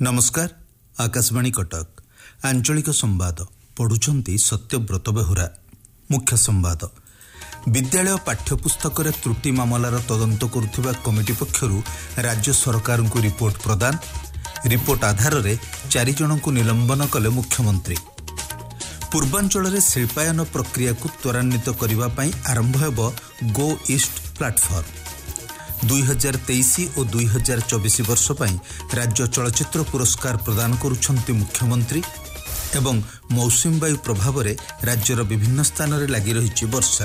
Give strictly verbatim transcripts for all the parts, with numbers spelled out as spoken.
नमस्कार। आकाशवाणी कटक आंचलिक संवाद पढ़ुचंती सत्यव्रत बेहुरा। मुख्य संवाद। विद्यालय पाठ्यपुस्तक त्रुटि मामलार तदंत करुथिबा कमिटी पक्षरु राज्य सरकार को रिपोर्ट प्रदान। रिपोर्ट आधार रे चारि जनकु निलंबन कले मुख्यमंत्री। पूर्वांचल रे शिल्पायन प्रक्रिया को त्वरान्वित करबा पई आरंभ हेबो गो ईस्ट प्लाटफर्म। दुई हजार तेईस और दुई हजार चौबीस वर्ष पई राज्य चलचित्र पुरस्कार प्रदान करुछंती मुख्यमंत्री। एवं मौसुमी वायु प्रभाव रे राज्यर विभिन्न स्थान रे लागि रहिछि वर्षा।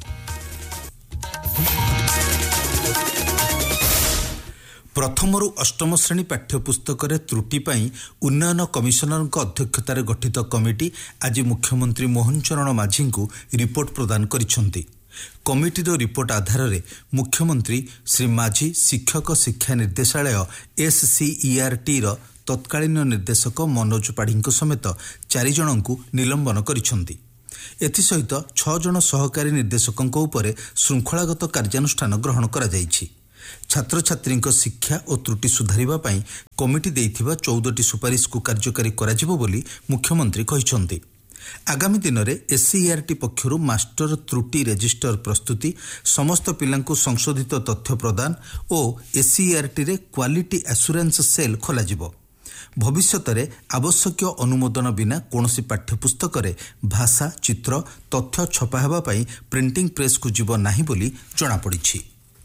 प्रथमरु अष्टम श्रेणी पाठ्यपुस्तक त्रुटि पाई उन्नयन कमिशनर अध्यक्षतार गठित कमिटी आज मुख्यमंत्री मोहन चरण माझी को रिपोर्ट प्रदान करिसेंती। कमिटीर रिपोर्ट आधार रे मुख्यमंत्री श्री माझी शिक्षक शिक्षा निर्देशालय एससीईआरटी रो तत्कालीन निर्देशक मनोज पाढ़ी समेत चारि जनकु निलंबन करिसेंती। एथिसहित छह जन सहकारी निर्देशकों उपरे श्रृंखलागत कार्यानुष्ठान ग्रहण करा जायछि। छात्र छात्री शिक्षा और त्रुटि सुधारिबा पई कमिटी देइथिबा चौदह टी सुपारिश को कार्यकारी कराजिबो बोली मुख्यमंत्री कहिसेंती। आगामी दिन में एससीईआरटी पक्षरु मास्टर त्रुटि रेजिस्टर प्रस्तुति, समस्त पिलांकु संशोधित तथ्य प्रदान और एससीईआरटी रे क्वालिटी एश्योरेंस सेल खोलाजिबो। भविष्यत रे आवश्यक अनुमोदन बिना कोनोसी पाठ्यपुस्तक रे भाषा चित्र तथ्य छपा हेबा पई प्रिंटिंग प्रेस को जीव नाही बोली जणा पड़िछि।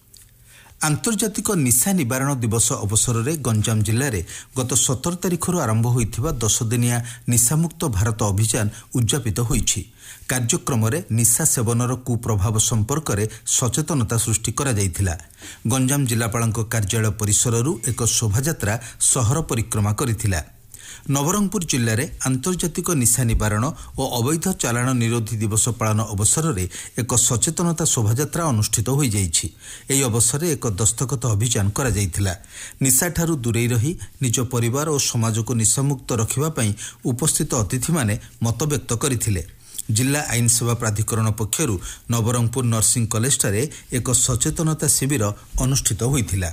आंतर्जातिक निशा निवारण दिवस अवसर में गंजाम जिले में गत सतर तारिखर आरंभ होइथिबा दस दिनिया निशामुक्त भारत अभियान उद्यापित होइछि। कार्यक्रम में निशा सेवनर कुप्रभाव संपर्क में सचेतनता सृष्टि करा जायथिला। गंजाम जिलापालक कार्यालय परिसररू एक शोभायात्रा सहर परिक्रमा करिथिला। नवरंगपुर जिले में आंतर्जातिक निशा निवारण और अवैध चालाण निरोधी दिवस पालन अवसर में एक सचेतनता शोभायात्रा अनुष्ठित हो जाइछि। एही अवसर में एक दस्तखत अभियान करा जायथिला। निशा ठारू दूरे रही निज परिवार और समाज को निशामुक्त रखिबा पई उपस्थित अतिथि माने मत व्यक्त करथिले। जिला आईन सेवा प्राधिकरण पक्षरु नवरंगपुर नर्सिंग कॉलेज ठारे एक सचेतनता शिविर अनुष्ठित होइथिला।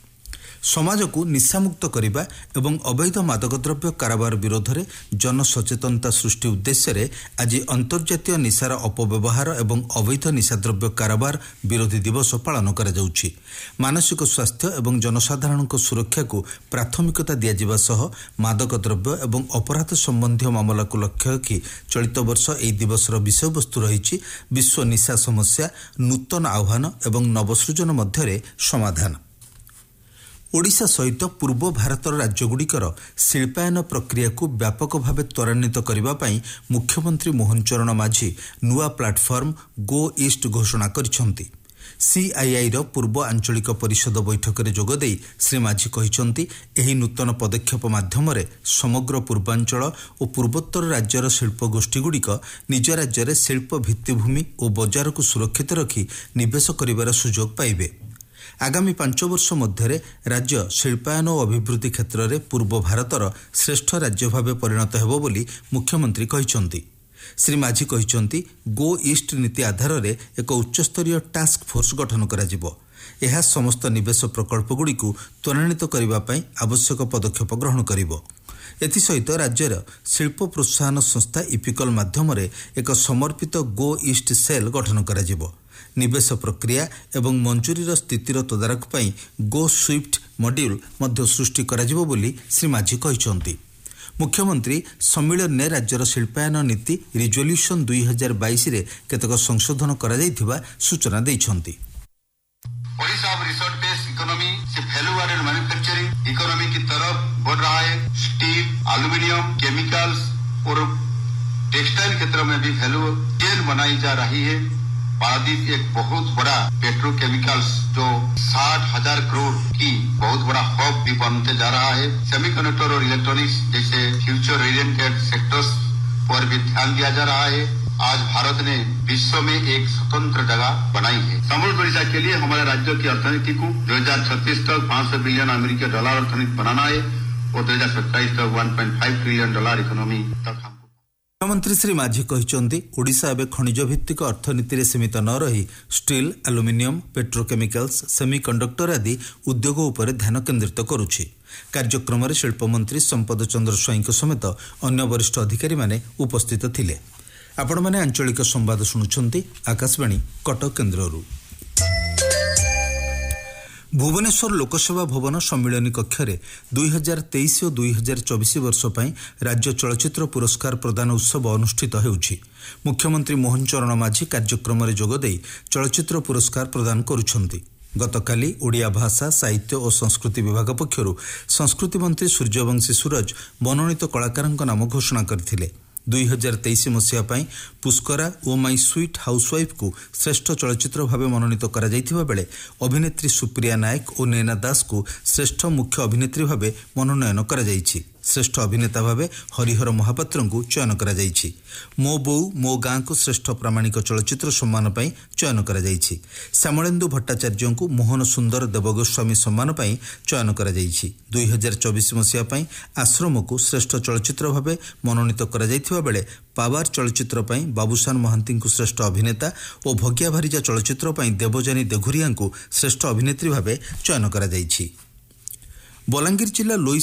समाज को निशामुक्त करने एवं अवैध मादक द्रव्य कारोबार विरोध में जनसचेतनता सृष्टि उद्देश्य रे आज अंतर्जातीय निशार अपव्यवहार एवं अवैध निशाद्रव्य कारोबार विरोधी दिवस पालन करा जाउछि। मानसिक स्वास्थ्य एवं जनसाधारण सुरक्षा को प्राथमिकता दियाजिबा सह मादक द्रव्य एवं अपराध संबंधी मामला को लक्ष्य रखी चलित वर्ष एही दिवसर विषय वस्तु रही विश्व निशा समस्या, नूतन आह्वान एवं नवसृजन मध्य समाधान। ओडिशा सहित पूर्व भारतर राज्यगुड़िकर शिल्पायन प्रक्रिया को व्यापक भाव त्वरान्वित करबा पई मुख्यमंत्री मोहन चरण माझी नुआ प्लाटफर्म गो ईस्ट घोषणा करिसेंती। सीआईआई रो पूर्व आंचलिक परिषद बैठक में जोगदे श्री माझी कहिसेंती एही नूतन पदक्षेप माध्यम समग्र पूर्वांचल और पूर्वोत्तर राज्यर शिल्प गोष्ठीगुड़िक निज राज्य शिल्प भित्तिभूमि और बजार को सुरक्षित रखी निवेश करिवार सुजोग पाइबे। आगामी पांच वर्ष मध्य राज्य शिल्पायन और अभिवृद्धि क्षेत्र में पूर्व भारतर श्रेष्ठ राज्य भाव परिणत हेबो बोली मुख्यमंत्री कहिसेंती। श्री माझी कहिसेंती गो ईस्ट नीति आधार में एक उच्चस्तरीय टास्क फोर्स गठन कराजिबो। यह समस्त निवेश प्रकल्पगुड़ी त्वरान्वित करबा पई आवश्यक पदक्षेप ग्रहण करिबो। एथिसहित राज्यर शिल्प प्रोत्साहन संस्था इपिकल माध्यम एक समर्पित गो ईस्ट सेल गठन कराजिबो। निवेश प्रक्रिया एवं मंजूरीर स्थितिर तदारख पई गो स्विफ्ट मॉड्यूल मध्य सृष्टि कराजिबो बोली श्री माझी कहिसेंती। मुख्यमंत्री सम्मेलन ने राज्यर शिल्पायन नीति रिजोल्यूशन दुई हजार बाईस रे केतक संशोधन करा जायथिबा सूचना दैछंती। ओडिशा अब रिसोर्ट बेस्ड इकोनॉमी से वैल्यू एडेड मैन्युफैक्चरिंग इकोनॉमी की तरफ बढ़ रहा है। स्टील, एल्यूमिनियम, केमिकल्स और टेक्सटाइल क्षेत्र में भी वैल्यू चेन बनाई जा रही है। पारादीप एक बहुत बड़ा पेट्रोकेमिकल्स जो साठ हजार करोड़ की बहुत बड़ा हब भी बनते जा रहा है। सेमीकंडक्टर और इलेक्ट्रॉनिक्स जैसे फ्यूचर ओरिएंटेड सेक्टर्स पर भी ध्यान दिया जा रहा है। आज भारत ने विश्व में एक स्वतंत्र जगह बनाई है। समृद्ध ओडिशा के लिए हमारे राज्य की अर्थनीति को दो हजार छत्तीस तक पाँच सौ बिलियन अमेरिकी डॉलर अर्थनीति बनाना है और दो हजार सत्ताईस तक एक पॉइंट पाँच ट्रिलियन डॉलर इकोनॉमी तक हम ଅର୍ଥମନ୍ତ୍ରୀ ଶ୍ରୀ ମାଝୀ କହିଛନ୍ତି ଓଡ଼ିଶା ଏବେ ଖଣିଜ ଭିତ୍ତିକ ଅର୍ଥନୀତିରେ ସୀମିତ ନ ରହି ଷ୍ଟିଲ୍, ଆଲୁମିନିୟମ୍, ପେଟ୍ରୋକେମିକାଲ୍ସ, ସେମିକଣ୍ଡକ୍ଟର ଆଦି ଉଦ୍ୟୋଗ ଉପରେ ଧ୍ୟାନ କେନ୍ଦ୍ରିତ କରୁଛି। କାର୍ଯ୍ୟକ୍ରମରେ ଶିଳ୍ପମନ୍ତ୍ରୀ ସମ୍ପଦ ଚନ୍ଦ୍ର ସ୍ୱାଇଁଙ୍କ ସମେତ ଅନ୍ୟ ବରିଷ୍ଠ ଅଧିକାରୀମାନେ ଉପସ୍ଥିତ ଥିଲେ। ଆପଣମାନେ ଆଞ୍ଚଳିକ ସମ୍ବାଦ ଶୁଣୁଛନ୍ତି ଆକାଶବାଣୀ କଟକ କେନ୍ଦ୍ରରୁ। ଭୁବନେଶ୍ୱର ଲୋକସେବା ଭବନ ସମ୍ମିଳନୀ କକ୍ଷରେ ଦୁଇ ହଜାର ତେଇଶ ଓ ଦୁଇ ହଜାର ଚବିଶ ବର୍ଷ ପାଇଁ ରାଜ୍ୟ ଚଳଚ୍ଚିତ୍ର ପୁରସ୍କାର ପ୍ରଦାନ ଉତ୍ସବ ଅନୁଷ୍ଠିତ ହେଉଛି। ମୁଖ୍ୟମନ୍ତ୍ରୀ ମୋହନ ଚରଣ ମାଝୀ କାର୍ଯ୍ୟକ୍ରମରେ ଯୋଗଦେଇ ଚଳଚ୍ଚିତ୍ର ପୁରସ୍କାର ପ୍ରଦାନ କରୁଛନ୍ତି। ଗତକାଲି ଓଡ଼ିଆ ଭାଷା, ସାହିତ୍ୟ ଓ ସଂସ୍କୃତି ବିଭାଗ ପକ୍ଷରୁ ସଂସ୍କୃତି ମନ୍ତ୍ରୀ ସୂର୍ଯ୍ୟବଂଶୀ ସୁରଜ ମନୋନୀତ କଳାକାରଙ୍କ ନାମ ଘୋଷଣା କରିଥିଲେ। ଦୁଇ ହଜାର ତେଇଶ ମସିହା ପାଇଁ ପୁଷ୍କରା ଓ ମାଇ ସୁଇଟ୍ ହାଉସ୍ୱାଇଫ୍କୁ ଶ୍ରେଷ୍ଠ ଚଳଚ୍ଚିତ୍ର ଭାବେ ମନୋନୀତ କରାଯାଇଥିବା ବେଳେ ଅଭିନେତ୍ରୀ ସୁପ୍ରିୟା ନାୟକ ଓ ନୈନା ଦାସଙ୍କୁ ଶ୍ରେଷ୍ଠ ମୁଖ୍ୟ ଅଭିନେତ୍ରୀ ଭାବେ ମନୋନୟନ କରାଯାଇଛି। ଶ୍ରେଷ୍ଠ ଅଭିନେତା ଭାବେ ହରିହର ମହାପାତ୍ରଙ୍କୁ ଚୟନ କରାଯାଇଛି। ମୋ ବୋଉ ମୋ ଗାଁକୁ ଶ୍ରେଷ୍ଠ ପ୍ରାମାଣିକ ଚଳଚ୍ଚିତ୍ର ସମ୍ମାନ ପାଇଁ ଚୟନ କରାଯାଇଛି। ଶ୍ୟାମଳେନ୍ଦୁ ଭଟ୍ଟାଚାର୍ଯ୍ୟଙ୍କୁ ମୋହନ ସୁନ୍ଦର ଦେବଗୋସ୍ୱାମୀ ସମ୍ମାନ ପାଇଁ ଚୟନ କରାଯାଇଛି। ଦୁଇ ହଜାର ଚବିଶ ମସିହା ପାଇଁ ଆଶ୍ରମକୁ ଶ୍ରେଷ୍ଠ ଚଳଚ୍ଚିତ୍ର ଭାବେ ମନୋନୀତ କରାଯାଇଥିବା ବେଳେ ପାୱାର ଚଳଚ୍ଚିତ୍ର ପାଇଁ ବାବୁସାନ ମହାନ୍ତିଙ୍କୁ ଶ୍ରେଷ୍ଠ ଅଭିନେତା ଓ ଭଗିଆ ଭାରିଜା ଚଳଚ୍ଚିତ୍ର ପାଇଁ ଦେବଯାନୀ ଦେଘୁରିଆଙ୍କୁ ଶ୍ରେଷ୍ଠ ଅଭିନେତ୍ରୀ ଭାବେ ଚୟନ କରାଯାଇଛି। ବଲାଙ୍ଗୀର ଜିଲ୍ଲା ଲୋଇ